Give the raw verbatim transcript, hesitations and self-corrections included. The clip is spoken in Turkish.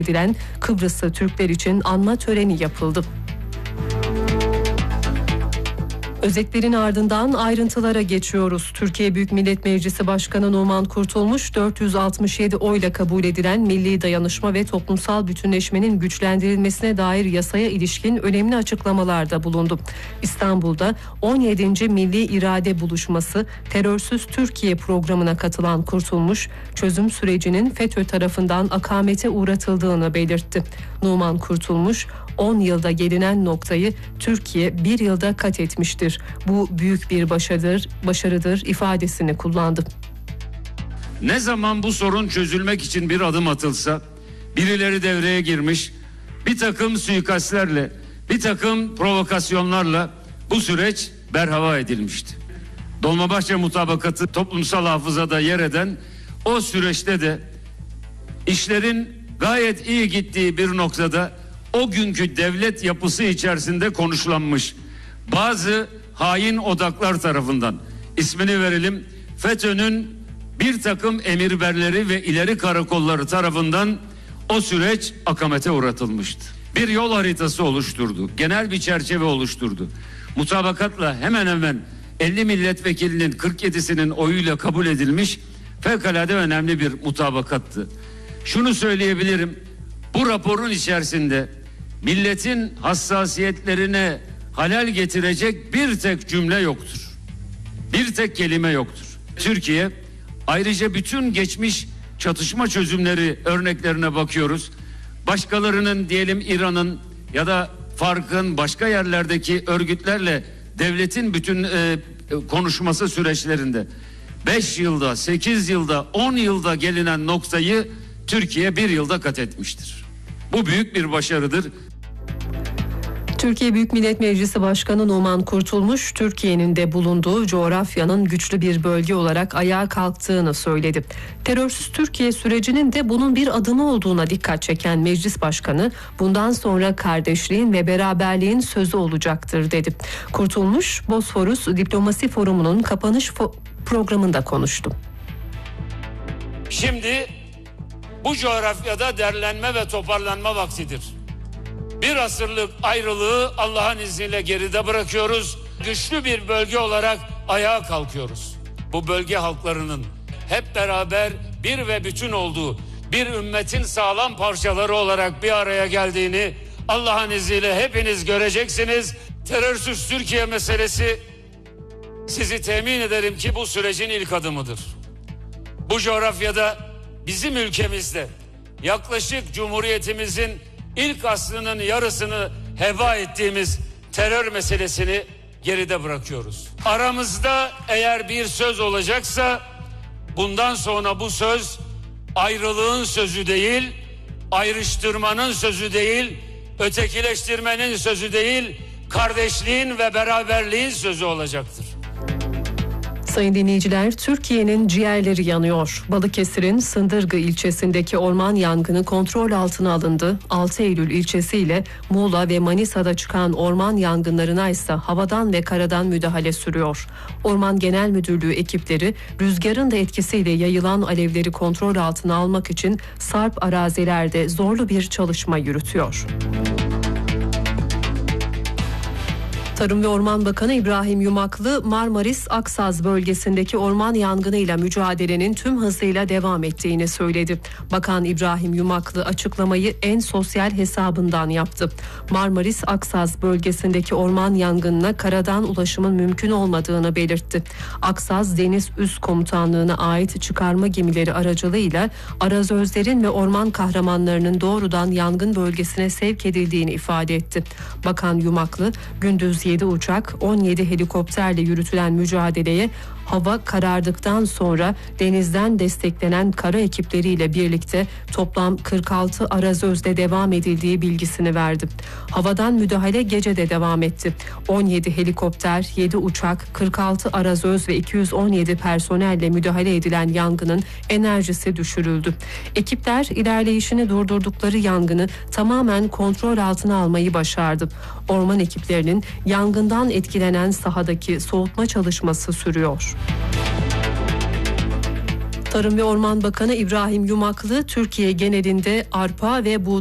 edilen Kıbrıslı Türkler için anma töreni yapıldı. Özetlerin ardından ayrıntılara geçiyoruz. Türkiye Büyük Millet Meclisi Başkanı Numan Kurtulmuş, dört yüz altmış yedi oyla kabul edilen milli dayanışma ve toplumsal bütünleşmenin güçlendirilmesine dair yasaya ilişkin önemli açıklamalarda bulundu. İstanbul'da on yedinci Milli İrade Buluşması Terörsüz Türkiye programına katılan Kurtulmuş, çözüm sürecinin FETÖ tarafından akamete uğratıldığını belirtti. Numan Kurtulmuş, on yılda gelinen noktayı Türkiye bir yılda kat etmiştir. Bu büyük bir başarıdır, başarıdır ifadesini kullandı. Ne zaman bu sorun çözülmek için bir adım atılsa, birileri devreye girmiş, bir takım suikastlerle, bir takım provokasyonlarla bu süreç berhava edilmişti. Dolmabahçe mutabakatı toplumsal hafızada yer eden o süreçte de işlerin gayet iyi gittiği bir noktada o günkü devlet yapısı içerisinde konuşlanmış bazı hain odaklar tarafından, ismini verelim, FETÖ'nün bir takım emirberleri ve ileri karakolları tarafından o süreç akamete uğratılmıştı. Bir yol haritası oluşturdu, genel bir çerçeve oluşturdu. Mutabakatla hemen hemen elli milletvekilinin kırk yedisinin oyuyla kabul edilmiş fevkalade önemli bir mutabakattı. Şunu söyleyebilirim, bu raporun içerisinde milletin hassasiyetlerine halel getirecek bir tek cümle yoktur. Bir tek kelime yoktur. Türkiye, ayrıca bütün geçmiş çatışma çözümleri örneklerine bakıyoruz. Başkalarının, diyelim İran'ın ya da Fark'ın başka yerlerdeki örgütlerle devletin bütün e, konuşması süreçlerinde beş yılda, sekiz yılda, on yılda gelinen noktayı Türkiye bir yılda kat etmiştir. Bu büyük bir başarıdır. Türkiye Büyük Millet Meclisi Başkanı Numan Kurtulmuş, Türkiye'nin de bulunduğu coğrafyanın güçlü bir bölge olarak ayağa kalktığını söyledi. Terörsüz Türkiye sürecinin de bunun bir adımı olduğuna dikkat çeken Meclis Başkanı, bundan sonra kardeşliğin ve beraberliğin sözü olacaktır dedi. Kurtulmuş, Bosforus Diplomasi Forumu'nun kapanış fo- programında konuştu. Şimdi bu coğrafyada derlenme ve toparlanma vaktidir. Bir asırlık ayrılığı Allah'ın izniyle geride bırakıyoruz. Güçlü bir bölge olarak ayağa kalkıyoruz. Bu bölge halklarının hep beraber bir ve bütün olduğu, bir ümmetin sağlam parçaları olarak bir araya geldiğini Allah'ın izniyle hepiniz göreceksiniz. Terörsüz Türkiye meselesi, sizi temin ederim ki bu sürecin ilk adımıdır. Bu coğrafyada, bizim ülkemizde yaklaşık Cumhuriyetimizin ilk aslının yarısını heba ettiğimiz terör meselesini geride bırakıyoruz. Aramızda eğer bir söz olacaksa bundan sonra bu söz ayrılığın sözü değil, ayrıştırmanın sözü değil, ötekileştirmenin sözü değil, kardeşliğin ve beraberliğin sözü olacaktır. Sayın dinleyiciler, Türkiye'nin ciğerleri yanıyor. Balıkesir'in Sındırgı ilçesindeki orman yangını kontrol altına alındı. altı Eylül ilçesi ile Muğla ve Manisa'da çıkan orman yangınlarına ise havadan ve karadan müdahale sürüyor. Orman Genel Müdürlüğü ekipleri rüzgarın da etkisiyle yayılan alevleri kontrol altına almak için sarp arazilerde zorlu bir çalışma yürütüyor. Tarım ve Orman Bakanı İbrahim Yumaklı, Marmaris-Aksaz bölgesindeki orman yangınıyla mücadelenin tüm hızıyla devam ettiğini söyledi. Bakan İbrahim Yumaklı açıklamayı en sosyal hesabından yaptı. Marmaris-Aksaz bölgesindeki orman yangınına karadan ulaşımın mümkün olmadığını belirtti. Aksaz Deniz Üst Komutanlığı'na ait çıkarma gemileri aracılığıyla arazözlerin ve orman kahramanlarının doğrudan yangın bölgesine sevk edildiğini ifade etti. Bakan Yumaklı, gündüz yedi uçak, on yedi helikopterle yürütülen mücadeleye hava karardıktan sonra denizden desteklenen kara ekipleriyle birlikte toplam kırk altı arazözde devam edildiği bilgisini verdi. Havadan müdahale gece de devam etti. on yedi helikopter, yedi uçak, kırk altı arazöz ve iki yüz on yedi personelle müdahale edilen yangının enerjisi düşürüldü. Ekipler ilerleyişini durdurdukları yangını tamamen kontrol altına almayı başardı. Orman ekiplerinin yangından etkilenen sahadaki soğutma çalışması sürüyor. Tarım ve Orman Bakanı İbrahim Yumaklı, Türkiye genelinde arpa ve buğday